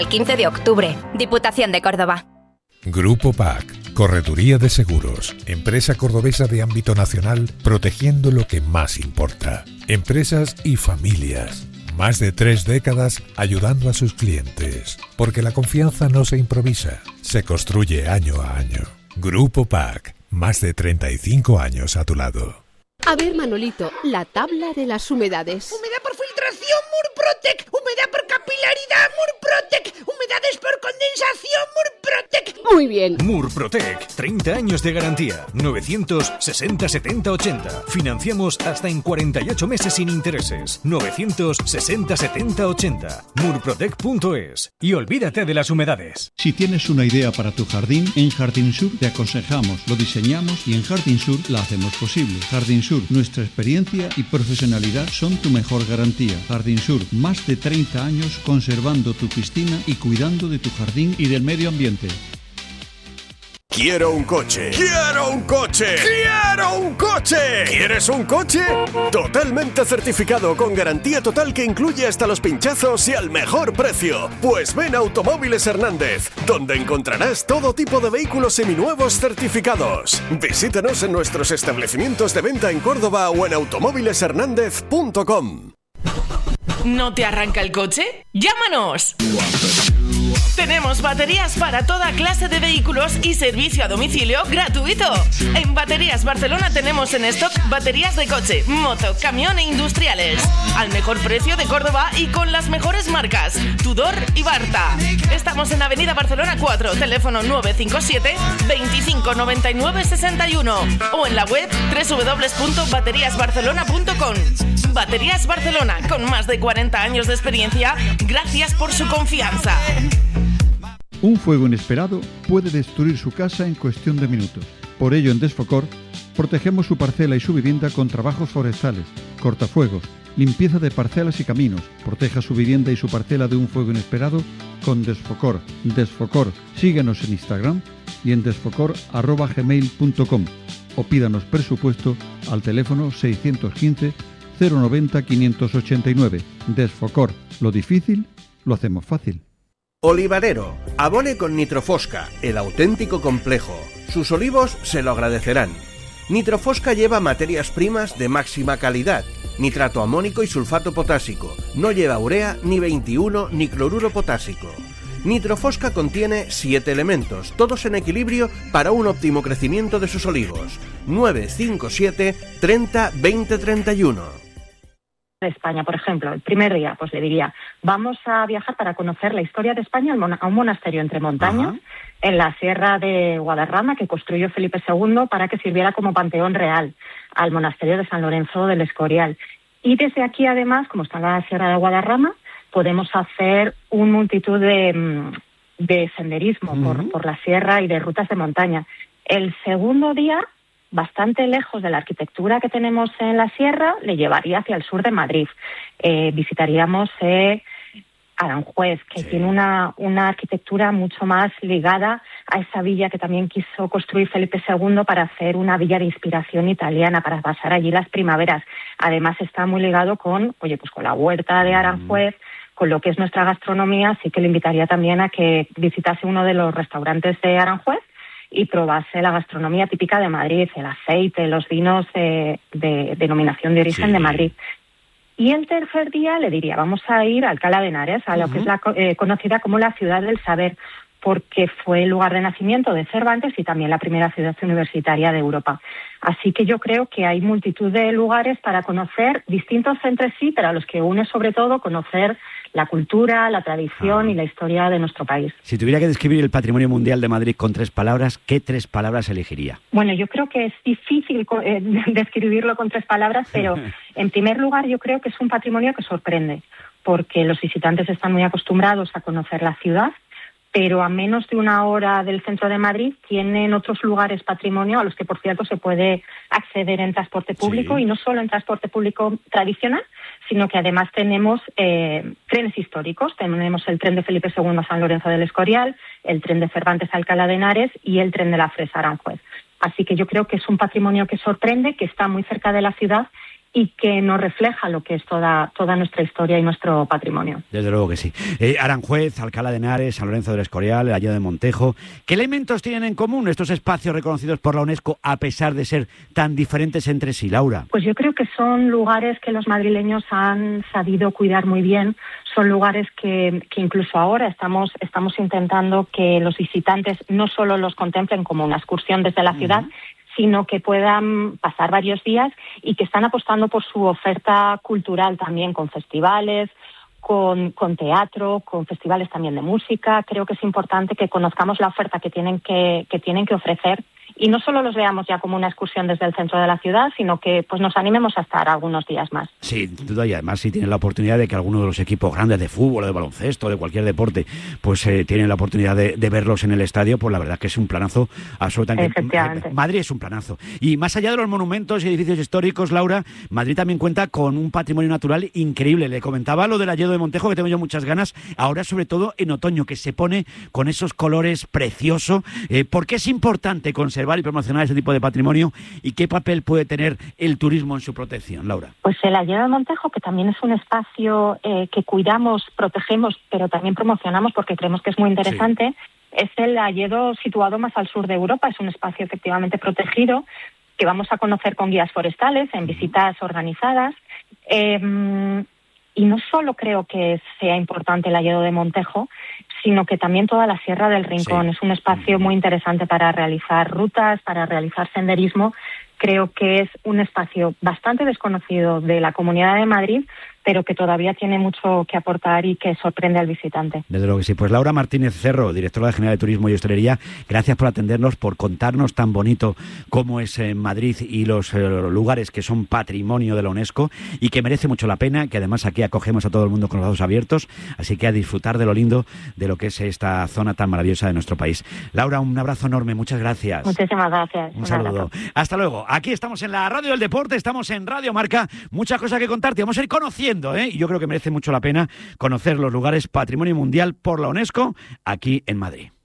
El 15 de octubre, Diputación de Córdoba. Grupo PAC, Correduría de Seguros, empresa cordobesa de ámbito nacional, protegiendo lo que más importa. Empresas y familias. Más de 3 décadas ayudando a sus clientes. Porque la confianza no se improvisa, se construye año a año. Grupo PAC, más de 35 años a tu lado. A ver, Manolito, la tabla de las humedades. Humedad por filtración, Murprotec. Humedad por capilaridad, Murprotec. Humedades por condensación, Murprotec. Muy bien. Murprotec, 30 años de garantía. 960 70 80. Financiamos hasta en 48 meses sin intereses. 960 70 80. Murprotec.es. Y olvídate de las humedades. Si tienes una idea para tu jardín, en Jardín Sur te aconsejamos, lo diseñamos y en Jardín Sur la hacemos posible. Jardín Sur, nuestra experiencia y profesionalidad son tu mejor garantía. Jardín Sur, más de 30 años conservando tu piscina y cuidando de tu jardín y del medio ambiente. Quiero un coche. ¡Quiero un coche! ¡Quiero un coche! ¿Quieres un coche? Totalmente certificado, con garantía total que incluye hasta los pinchazos y al mejor precio. Pues ven a Automóviles Hernández, donde encontrarás todo tipo de vehículos seminuevos certificados. Visítanos en nuestros establecimientos de venta en Córdoba o en automóvileshernandez.com. ¿No te arranca el coche? ¡Llámanos! Tenemos baterías para toda clase de vehículos y servicio a domicilio gratuito. En Baterías Barcelona tenemos en stock baterías de coche, moto, camión e industriales. Al mejor precio de Córdoba y con las mejores marcas, Tudor y Barta. Estamos en Avenida Barcelona 4, teléfono 957 25 99 61 o en la web www.bateriasbarcelona.com. Baterías Barcelona, con más de 40 años de experiencia, gracias por su confianza. Un fuego inesperado puede destruir su casa en cuestión de minutos. Por ello, en Desfocor, protegemos su parcela y su vivienda con trabajos forestales, cortafuegos, limpieza de parcelas y caminos. Proteja su vivienda y su parcela de un fuego inesperado con Desfocor. Desfocor, síguenos en Instagram y en desfocor@gmail.com o pídanos presupuesto al teléfono 615 090 589. Desfocor, lo difícil lo hacemos fácil. Olivarero, abone con Nitrofosca, el auténtico complejo. Sus olivos se lo agradecerán. Nitrofosca lleva materias primas de máxima calidad, nitrato amónico y sulfato potásico. No lleva urea, ni 21, ni cloruro potásico. Nitrofosca contiene 7 elementos, todos en equilibrio para un óptimo crecimiento de sus olivos. 957 30 20 31. De España, por ejemplo, el primer día, pues le diría, vamos a viajar para conocer la historia de España a un monasterio entre montañas, en la Sierra de Guadarrama, que construyó Felipe II para que sirviera como panteón real, al monasterio de San Lorenzo del Escorial. Y desde aquí, además, como está la Sierra de Guadarrama, podemos hacer una multitud de senderismo por la sierra y de rutas de montaña. El segundo día, bastante lejos de la arquitectura que tenemos en la sierra, le llevaría hacia el sur de Madrid. Visitaríamos Aranjuez, que tiene una arquitectura mucho más ligada a esa villa que también quiso construir Felipe II para hacer una villa de inspiración italiana, para pasar allí las primaveras. Además está muy ligado con la huerta de Aranjuez, con lo que es nuestra gastronomía, así que le invitaría también a que visitase uno de los restaurantes de Aranjuez y probase la gastronomía típica de Madrid, el aceite, los vinos de denominación de origen de Madrid. Y el tercer día le diría, vamos a ir a Alcalá de Henares, a lo que es conocida como la ciudad del saber, porque fue el lugar de nacimiento de Cervantes y también la primera ciudad universitaria de Europa. Así que yo creo que hay multitud de lugares para conocer, distintos entre sí, pero a los que une sobre todo conocer la cultura, la tradición y la historia de nuestro país. Si tuviera que describir el patrimonio mundial de Madrid con 3 palabras, ¿qué 3 palabras elegiría? Bueno, yo creo que es difícil describirlo con 3 palabras, pero en primer lugar yo creo que es un patrimonio que sorprende, porque los visitantes están muy acostumbrados a conocer la ciudad, pero a menos de 1 hora del centro de Madrid tienen otros lugares patrimonio a los que, por cierto, se puede acceder en transporte público, y no solo en transporte público tradicional, sino que además tenemos trenes históricos. Tenemos el tren de Felipe II a San Lorenzo del Escorial, el tren de Cervantes a Alcalá de Henares y el tren de la Fresa a Aranjuez. Así que yo creo que es un patrimonio que sorprende, que está muy cerca de la ciudad y que nos refleja lo que es toda nuestra historia y nuestro patrimonio. Desde luego que sí. Aranjuez, Alcalá de Henares, San Lorenzo del Escorial, el Hayedo de Montejo, ¿qué elementos tienen en común estos espacios reconocidos por la UNESCO a pesar de ser tan diferentes entre sí, Laura? Pues yo creo que son lugares que los madrileños han sabido cuidar muy bien, son lugares que incluso ahora estamos intentando que los visitantes no solo los contemplen como una excursión desde la ciudad, sino que puedan pasar varios días y que están apostando por su oferta cultural también, con festivales, con teatro, con festivales también de música. Creo que es importante que conozcamos la oferta que tienen que ofrecer y no solo los veamos ya como una excursión desde el centro de la ciudad, sino que pues nos animemos a estar algunos días más. Sí, duda, y además si tienen la oportunidad de que alguno de los equipos grandes de fútbol, de baloncesto, de cualquier deporte, pues tienen la oportunidad de verlos en el estadio, pues la verdad que es un planazo absolutamente. Efectivamente. Madrid es un planazo. Y más allá de los monumentos y edificios históricos, Laura, Madrid también cuenta con un patrimonio natural increíble. Le comentaba lo del Hayedo de Montejo, que tengo yo muchas ganas, ahora sobre todo en otoño, que se pone con esos colores preciosos. ¿Por qué es importante conservar y promocionar ese tipo de patrimonio y qué papel puede tener el turismo en su protección, Laura? Pues el Hayedo de Montejo, que también es un espacio que cuidamos, protegemos, pero también promocionamos porque creemos que es muy interesante, es el hayedo situado más al sur de Europa. Es un espacio efectivamente protegido que vamos a conocer con guías forestales en visitas organizadas. Y no solo creo que sea importante el Hayedo de Montejo, sino que también toda la Sierra del Rincón. Es un espacio muy interesante para realizar rutas, para realizar senderismo. Creo que es un espacio bastante desconocido de la Comunidad de Madrid, pero que todavía tiene mucho que aportar y que sorprende al visitante. Desde luego que sí. Pues Laura Martínez Cerro, directora general de Turismo y Hostelería, gracias por atendernos, por contarnos tan bonito cómo es Madrid y los lugares que son patrimonio de la UNESCO y que merece mucho la pena, que además aquí acogemos a todo el mundo con los brazos abiertos, así que a disfrutar de lo lindo de lo que es esta zona tan maravillosa de nuestro país. Laura, un abrazo enorme, muchas gracias. Muchísimas gracias. Un saludo. Hasta luego. Aquí estamos en la Radio del Deporte, estamos en Radio Marca, muchas cosas que contarte, vamos a ir conociendo, y yo creo que merece mucho la pena conocer los lugares Patrimonio Mundial por la UNESCO aquí en Madrid.